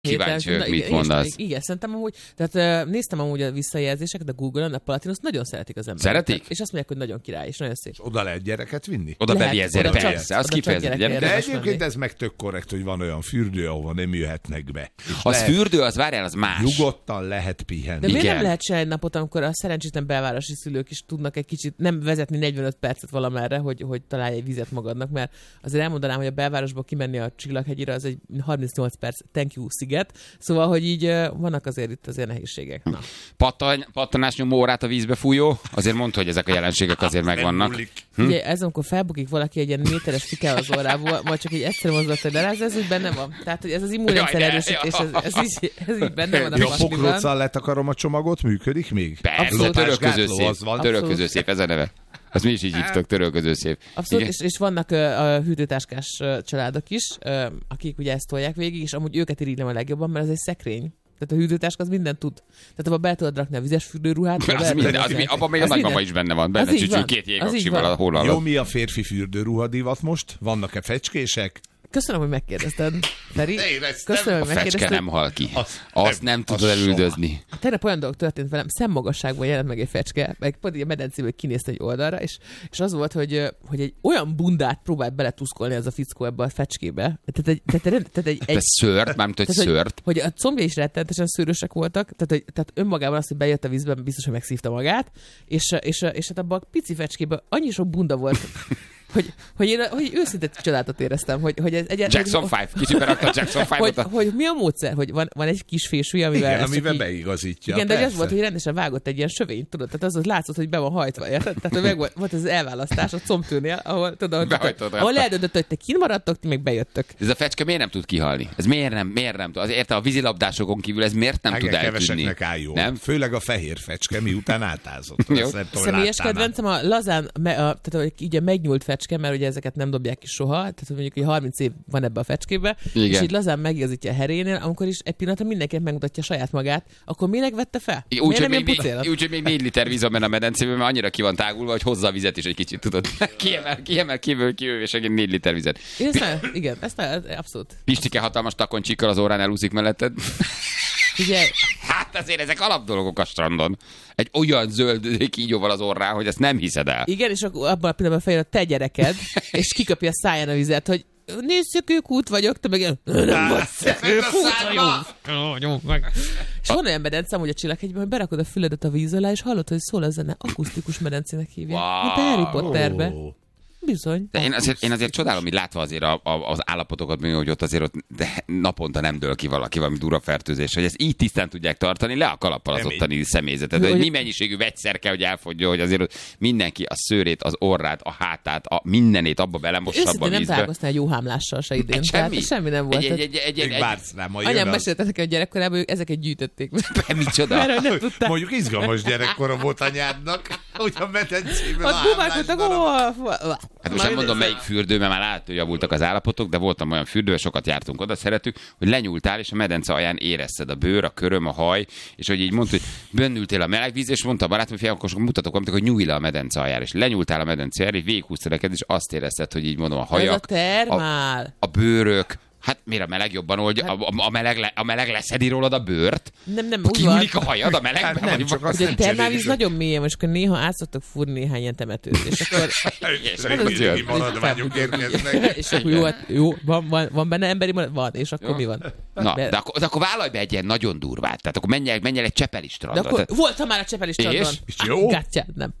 Kíváncsi vagyok, mit mondasz. Igen, szerintem amúgy, tehát néztem amúgy a visszajelzéseket a Google-on, a Palatinus nagyon szeretik az emberek. Szeretik? És azt mondják, hogy nagyon király, és nagyon szép. És oda lehet gyereket vinni? Oda Lehet, bevjegyzére, oda csak- persze, az oda csak kifejezetten gyerekekre. De Érdemes egyébként menni. ez meg tök korrekt, hogy van olyan fürdő, ahova nem jöhetnek be. És Az lehet, fürdő, az várjál, az más. nyugodtan lehet pihenni. De miért Igen. nem lehet se egy napot, amikor a szerencsétlen belvárosi szülők is tudnak egy kicsit nem vezetni 45 percet valamerre, hogy találj egy vizet magadnak, mert azért elmondanám, hogy a belvárosból kimenni a Csillaghegyire az egy 38 perc thank you sziget, szóval, hogy így vannak azért itt azért nehézségek. Na. Pattanás nyomó órát a vízbe fújó, azért mondta, hogy ezek a jelenségek azért megvannak. Ugye ez, amikor felbukik valaki egy ilyen méteres fikával az orrából, majd csak egy egyszerű mozdulat, hogy leráz, ez úgy benne van. Tehát, hogy ez az immunrendszer Jaj, de erősítés, jó. ez így benne van a Ja, pakliban. pokróccal letakarom a csomagot, működik még? Persze, Lopásgátló, törölközőszép. az van. Törölközőszép, ez a neve. Azt mi is így hívtok, törölközőszép. Abszolút, és vannak a hűtőtáskás családok is, akik ugye ezt tolják végig, és amúgy őket irigylem a legjobban, mert ez egy szekrény. Tehát a hűtőtáska az mindent tud. Tehát abban be tudod rakni a vizes fürdőruhát. Abban még a nagymama is benne van. Benne Az így csücsül van. 2 Az így jégaksival van. a hol Jó, alatt. mi a férfi fürdőruhadivat most? Vannak-e fecskések? Köszönöm, hogy megkérdezted, Feri. Éreztem. Köszönöm, A hogy fecske megkérdezted. nem hal ki. Az Azt nem az tudod elüldözni. Tegnap olyan dolog történt velem, szemmagasságban jelent meg egy fecske, meg pont így a medencéből kinézte egy oldalra, és az volt, hogy egy olyan bundát próbált beletuszkolni ez a fickó ebbe a fecskébe. Tehát De szőrt, mármint, hogy szőrt. hogy a combja is rettentesen szőrösek voltak, tehát önmagában az, hogy bejött a vízbe, biztos, hogy megszívta magát, és hát abban a pici fecskében annyi sok bunda volt, hogy őszinte csodálatot éreztem, hogy ez egyáltalán... Jackson 5. Kicsit berakta Jackson 5-ot. hogy mi a módszer, hogy van egy kis fésűje, amivel... Igen, ezt csak amivel így- beigazítja. Igen, de persze. az volt, hogy rendesen vágott egy ilyen sövényt, tudod? Tehát az látszott, hogy be van hajtva, érted? Tehát hogy volt az elválasztás a combtűnél, ahol tudod, Behajtod ahol rá. eldöntött, hogy te kint maradtok, ti meg bejöttök. Ez a fecske miért nem tud kihalni? Ez miért nem tud? Azért a vízilabdásokon kívül ez miért nem tud Igen, eltűnni? keveseknek áll jól. Nem? Főleg a fehér fecske, miután átázott. Jó. Azt nem tudom, Személyes láttál már. kedvencem a lazán, tehát hogy így a megnyúlt fecske, mert ugye ezeket nem dobják ki soha, tehát hogy mondjuk, hogy 30 év van ebbe a fecskébe, Igen. és így lazán megigazítja a herénél, amikor is egy pillanatra mindenkinek megmutatja saját magát, akkor minek vette fel? Miért nem ilyen pucérat? Úgyhogy még 4 liter víz van benne a medencében, mert annyira ki van tágulva, hogy hozza a vizet is egy kicsit, tudod. Kiemel kívül, és egy 4 liter vizet. Igen, ezt abszolút. Pistike hatalmas takoncsikkal az órán elúszik melletted. Figyelj, Hát azért ezek alapdolgok a strandon. Egy olyan zöld kígyóval az orrán, hogy ezt nem hiszed el. igen, és akkor abban a pillanatban feljön a te gyereked, és kiköpi a száján a vizet, hogy nézd, szökőkút vagyok, te meg ilyen, nem vagy szökőkút vagyok. És van olyan medence, amúgy a Csillaghegyben, hogy berakod a füledet a víz alá, és hallod, hogy szól a zene, akusztikus medencének hívják. Wow. Mint a Harry Potterbe. Ó. Bizony. De én azért csodálom, hogy látva azért az állapotokat, hogy ott azért ott naponta nem dől ki valaki valami durva fertőzés, hogy ezt így tisztán tudják tartani, le a kalappal az ottani személyzetet. Hogy mi mennyiségű vegyszer kell, hogy elfogjon, hogy azért ott mindenki a szőrét, az orrát, a hátát, a mindenét abba belemossa abba a Őszintén nem vízbe. találkoztál egy jó hámlással se idén. Tehát semmi nem volt. Még vársz rá, majd Anyám jön az... mesélte nekem a gyerekkorában, hogy ezeket gyűjtötték. Micsoda? Mert nem tudták. Mondjuk izgalmas gyerekkora volt anyádnak, hogy a medencében Ott bubálkodtak, Hát most nem mondom melyik fürdő, mert már látod, hogy javultak az állapotok, de voltam olyan fürdő, sokat jártunk oda, szeretük, hogy lenyúltál, és a medence alján érezted a bőr, a köröm, a haj, és hogy így mondta, hogy bennültél a meleg víz, és mondta a barátom, hogy akkor mutatok valamit, hogy nyújj le a medence aljára, és lenyúltál a medence aljára, és végighúztad neked, és azt érezted, hogy így mondom, a Ez a hajak, termál. a bőrök, hát miért a meleg jobban oldja? A meleg leszedi rólad a bőrt? Nem, úgy van. Kinyúlik a hajad a melegben? Hát nem, Vagy- csak azt Ugye a nem termálvíz cserélik. nagyon mélyen, és akkor néha át szoktak fúrni néhány ilyen temetőt, és akkor... Régi maradványok érkeznek. és akkor jó, van benne emberi marad? Van, és akkor mi van? Na, de akkor vállalj be egy ilyen nagyon durvát. Tehát akkor menj el egy Csepeli De strandra. akkor Tehát voltam már a Csepeli strandon. És jó? Gátyád, nem.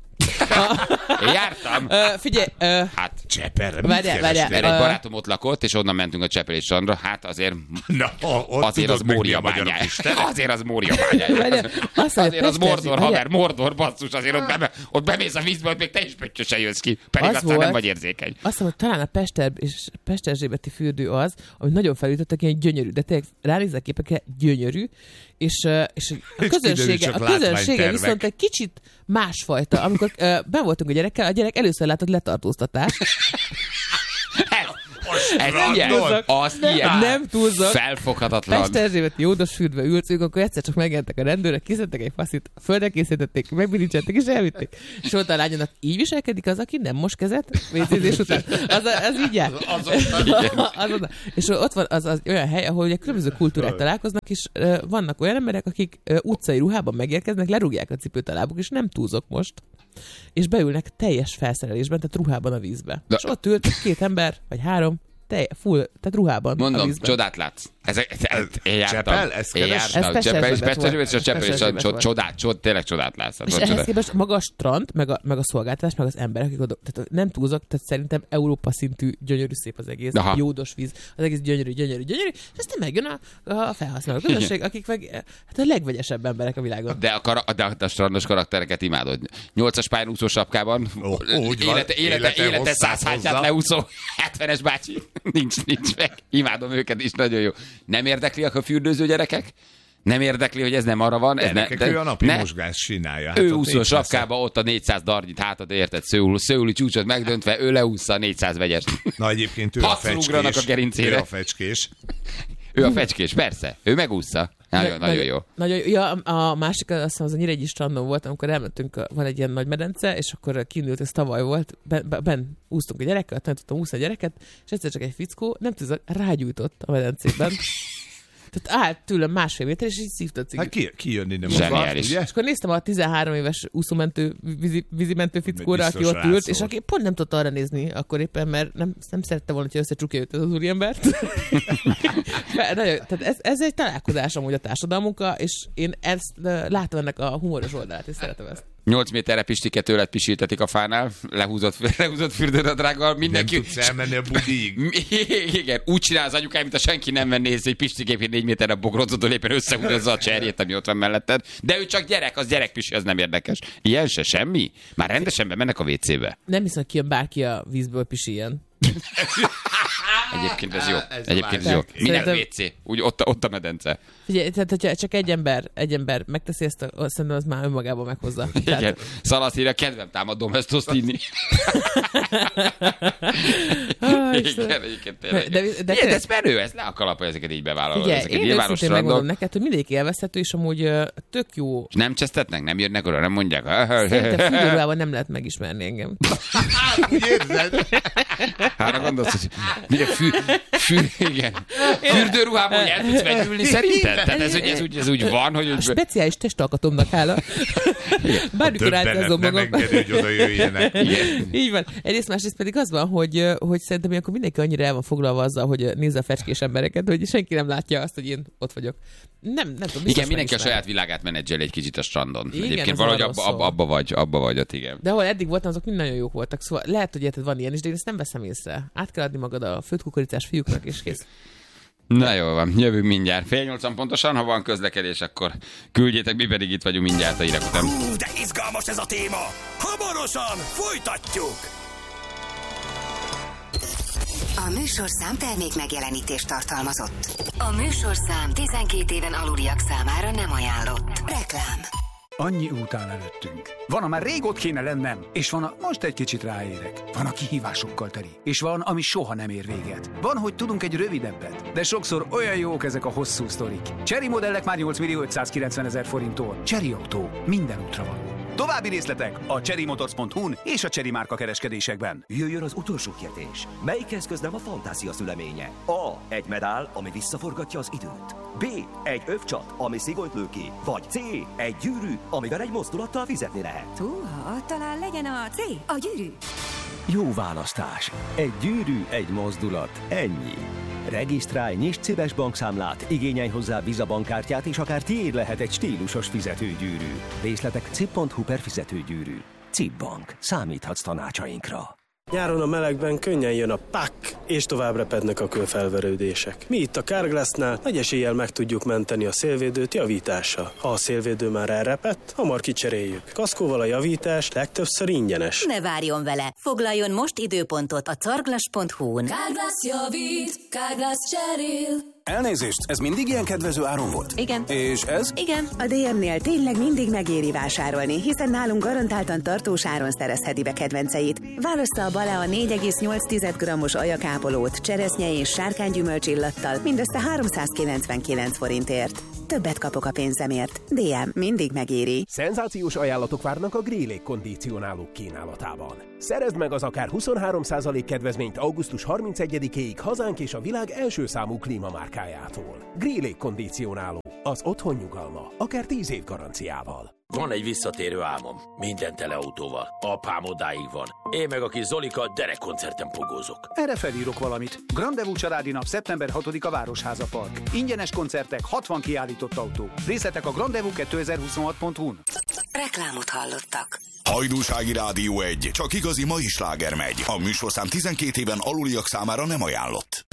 én jártam. Figyelj, Hát, Cseperre, Várjál, mit várjál. kerestél? egy barátom ott lakott, és onnan mentünk a Csepeli strandra. Hát azért Na, ott azért tudod az meg, Mória mi a magyarok bányája. istene. Azért az Mória bányája. Várjál, azt mondja, Azért az Pesterzsi- Mordor, várjál. haver, Mordor, basszus, azért ott bemész a vízbe, ott még te is pöttyösen jössz ki. Pedig Az aztán nem volt. vagy érzékeny. Azt hiszem, hogy talán a Pesterzsébeti fürdő az, ami nagyon felütöttek, ilyen gyönyörű, de tényleg ránézek képekre, gyönyörű, és a közönsége, csak a közönsége látványtervek. viszont egy kicsit másfajta. Amikor ben voltunk a gyerekkel, a gyerek először látott letartóztatást. Nem túlzok. Felfoghatatlan. Pest Erzsébeti Jódosfürdőbe ültünk, akkor egyszer csak megjelentek a rendőrök, kiszedtek egy faszit, földre készítették, megbilincselték és elvitték. És ott a lányának így viselkedik az, aki nem mos kezet vécézés után. Az így jár. És ott van az olyan hely, ahol ugye különböző kultúrák találkoznak, és vannak olyan emberek, akik utcai ruhában megérkeznek, lerúgják a cipőt a lábuk, és nem túlzok most. És beülnek teljes felszerelésben, tehát ruhában a vízbe. És ott ült 2 ember, vagy 3, full, tehát ruhában. Mondom, csodát látsz. Csepel? Ez keres? Tényleg csodát látsz. És ehhez képest maga a strand, meg a szolgáltatás, meg az emberek, akik oda, tehát nem túlzok, tehát szerintem Európa szintű gyönyörű szép az egész, jódos víz, az egész gyönyörű, és aztán megjön a felhasználó közösség, akik meg hát a legvegyesebb emberek a világon. De a strandos karaktereket imádod. 8-as pályán úszó sapkában, élete 100 hányát leúszó 70-es bácsi. Nincs meg. Imádom őket is, nagyon jó. Nem érdekli a fürdőző gyerekek? Nem érdekli, hogy ez nem arra van? Ő a napi mozgás csinálja. Hát ő úszó sapkába, ott a 400 darnyit hátad, érted? Szőuli csúcsot megdöntve, ő leúszza a 400 vegyes. Na egyébként ő a fecskés. Ő a fecskés, persze. Ő megúszza. Nagyon jó. Ja, a másik, azt hiszem, az a Nyíregyi strandon volt, amikor elmentünk, van egy ilyen nagy medence, és akkor kiindult, ez tavaly volt, ben úsztunk a gyerekkel, nem tudtam úszni a gyereket, és egyszer csak egy fickó, nem tudom, rágyújtott a medencében. Tehát állt tőlem 1,5 méter, és így szívta a cigit. Hát ki jönni nem zseniális. Ugye? És akkor néztem a 13 éves úszómentő, vízimentő fickóra, aki ott ült, és aki pont nem tudta arra nézni akkor éppen, mert nem szerette volna, hogy összecsukja őt ez az úriembert. Tehát ez egy találkozás amúgy a társadalmunkkal, és én ezt látom ennek a humoros oldalát, és szeretem ezt. 8 méterre Pistike tőled pisiltetik a fánál, lehúzott fürdőnadrággal, mindenki... Nem tudsz elmenni a budig. Igen, úgy csinál az anyukám, mint a senki nem venné észre, hogy Pistikép 4 méterre bogrocodó éppen összehúzza a cserjét, ami ott van melletted. De ő csak gyerek, az gyerekpisi, az nem érdekes. Ilyen se, semmi? Már rendesen bemennek a WC-be. Nem hiszem, hogy kijön bárki a vízből pisiljen. Egyébként ez jó. Minden WC, úgy ott a medence. Figyelj, tehát hogyha csak egy ember megteszi ezt, szerintem az már önmagában meghozza. Igen, Szalaszíra kedvem támad domestoszt inni. Igen, egyébként tényleg. De ez menő, ez le a kalap, hogy ezeket így bevállalod. Figyelj, én őszintén megmondom neked, hogy mindegyik élvezhető, és amúgy tök jó. És nem csesztetnek? Nem jönnek oda? Nem mondják? Szerintem fürdőruhában nem lehet megismerni engem. Úgy érzed? Hára gondolsz, hogy mire igen. Fürdőruhában el tudsz vegyülni szerinted? Tehát ez úgy van, hogy... A speciális testalkatomnak hála. Bármikor átkozom magam. Nem engedő, hogy oda jöjjenek. Így van. Egyrészt másrészt pedig az van, hogy szerintem akkor mindenki annyira el van foglalva azzal, hogy nézze a fecskés embereket, hogy senki nem látja azt, hogy én ott vagyok. Nem tudom. Igen, mindenki a saját világát menedzsel egy kicsit a strandon. Igen, egyébként valahogy abba vagy ott, igen. De ahol eddig voltam, azok mind nagyon jók voltak. Szóval lehet, hogy érted, van ilyen is, de én ezt nem veszem észre. Át kell adni magad a főtt kukoricás fiúknak, és kész. Na jól van, jövünk mindjárt. 7:30 pontosan, ha van közlekedés, akkor küldjétek, mi pedig itt vagyunk mindjárt a hírek után. De izgalmas ez a téma! Hamarosan folytatjuk! A műsorszám termék megjelenítést tartalmazott. A műsorszám 12 éven aluliak számára nem ajánlott. Reklám. Annyi út áll előttünk. Van, amár rég ott kéne lennem, és van, most egy kicsit ráérek. Van, a kihívásokkal teli, és van, ami soha nem ér véget. Van, hogy tudunk egy rövidebbet, de sokszor olyan jók ezek a hosszú sztorik. Chery modellek már 8.590.000 forinttól. Chery Autó, minden útra való. További részletek a cherrymotors.hu-n és a Chery márka kereskedésekben. Jöjjön az utolsó kérdés. Melyik eszköz nem a fantázia szüleménye? A. Egy medál, ami visszaforgatja az időt. B. Egy övcsat, ami szigolyt lő ki. Vagy C. Egy gyűrű, amivel egy mozdulattal fizetni lehet. Húha, talán legyen a C. A gyűrű. Jó választás. Egy gyűrű, egy mozdulat. Ennyi. Regisztrálj, nyisd Cibes bankszámlát, igényelj hozzá Visa bankkártyát, és akár tiéd lehet egy stílusos fizetőgyűrű. Részletek cib.hu/fizetőgyűrű. Cib Bank. Számíthatsz tanácsainkra. Nyáron a melegben könnyen jön a pak, és tovább repednek a kőfelverődések. Mi itt a Carglassnál nagy eséllyel meg tudjuk menteni a szélvédőt javítással. Ha a szélvédő már elrepett, hamar kicseréljük. Kaszkóval a javítás legtöbbször ingyenes. Ne várjon vele! Foglaljon most időpontot a carglass.hu-n. Carglass javít, Carglass cserél. Elnézést, ez mindig ilyen kedvező áron volt? Igen. És ez? Igen. A DM-nél tényleg mindig megéri vásárolni, hiszen nálunk garantáltan tartós áron szerezheti be kedvenceit. Válassza a Balea 4,8 g-os ajakápolót, cseresznye és sárkánygyümölcs illattal mindössze 399 forintért. Többet kapok a pénzemért. DM mindig megéri. Szenzációs ajánlatok várnak a Grey Lake kondicionálók kínálatában. Szerezd meg az akár 23% kedvezményt augusztus 31-éig hazánk és a világ első számú klímamárkájától. Grey Lake kondicionáló. Az otthon nyugalma. Akár 10 év garanciával. Van egy visszatérő álmom. Minden tele autóval. Apám odáig van. Én meg a kis Zolika derekkoncerten pogózok. Erre felírok valamit. Grandevú családi nap szeptember 6-a Városháza Park. Ingyenes koncertek, 60 kiállított autó. Részletek a grandevú2026.hu-n. Reklámot hallottak. Hajdúsági Rádió 1. Csak igazi mai sláger megy. A műsorszám 12 éven aluliak számára nem ajánlott.